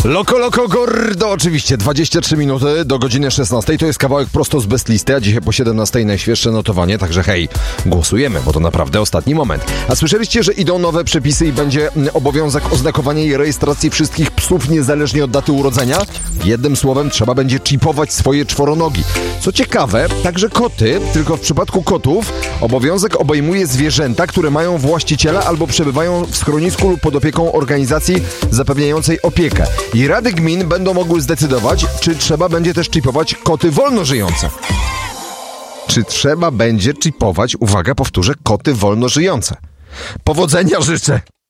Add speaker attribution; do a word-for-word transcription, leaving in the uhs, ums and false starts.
Speaker 1: Loko, loko, gordo, oczywiście, dwadzieścia trzy minuty do godziny szesnastej, to jest kawałek prosto z Best Listy, a dzisiaj po siedemnastej najświeższe notowanie, także hej, głosujemy, bo to naprawdę ostatni moment. A słyszeliście, że idą nowe przepisy i będzie obowiązek oznakowania i rejestracji wszystkich psów niezależnie od daty urodzenia? Jednym słowem, trzeba będzie chipować swoje czworonogi. Co ciekawe, także koty, tylko w przypadku kotów obowiązek obejmuje zwierzęta, które mają właściciela albo przebywają w schronisku lub pod opieką organizacji zapewniającej opiekę. I rady gmin będą mogły zdecydować, czy trzeba będzie też chipować koty wolno żyjące. Czy trzeba będzie chipować, uwaga, powtórzę, koty wolno żyjące. Powodzenia życzę!